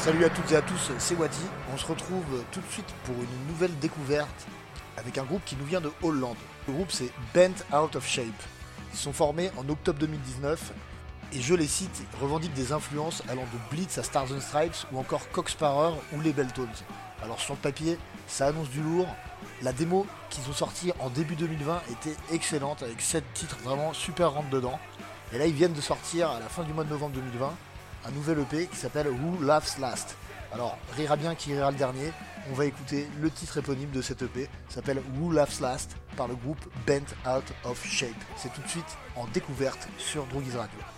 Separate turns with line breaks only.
Salut à toutes et à tous, c'est Wati. On se retrouve tout de suite pour une nouvelle découverte avec un groupe qui nous vient de Hollande. Le groupe c'est Bent Out of Shape. Ils sont formés en octobre 2019 et je les cite, revendiquent des influences allant de Blitz à Stars and Stripes ou encore Cocksparrer ou les Belltones. Alors sur le papier, ça annonce du lourd. La démo qu'ils ont sortie en début 2020 était excellente avec 7 titres vraiment super rentre dedans. Et là ils viennent de sortir à la fin du mois de novembre 2020 un nouvel EP qui s'appelle Who Laughs Last. Alors rira bien qui rira le dernier, on va écouter le titre éponyme de cet EP, s'appelle Who Laughs Last par le groupe Bent Out of Shape. C'est tout de suite en découverte sur Droogies Radio.